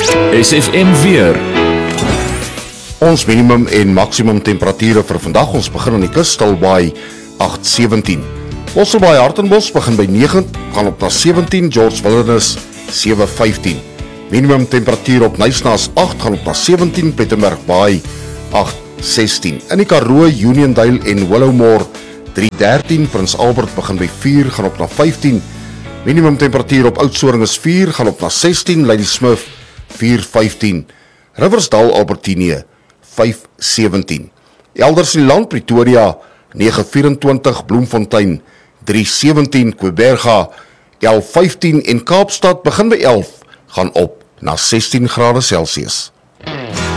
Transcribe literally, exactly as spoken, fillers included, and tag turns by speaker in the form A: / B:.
A: S F M weer.
B: Ons minimum en maksimum temperature vir vandag, ons begin aan die kus, Stilbaai agt sewentien. Mosselbaai Hartenbos begin by nege, gaan op na sewentien, George Wilderness sewe vyftien. Minimum temperatuur op Nysnaas agt, gaan op na sewentien, Plettenberg Baai agt sestien. In die Karoo, Uniondale en Willowmore drie dertien, Prins Albert begin by vier, gaan op na vyftien. Minimum temperatuur op Oudtshoorn is vier, gaan op na sestien, Ladysmith vier vyftien. Riversdale, Albertinie vyf sewentien. Elders in die land, Pretoria nege vyf-en-twintig, Bloemfontein drie sewentien, Kuiberga elf vyftien en Kaapstad begin by elf, gaan op na sestien grade Celsius.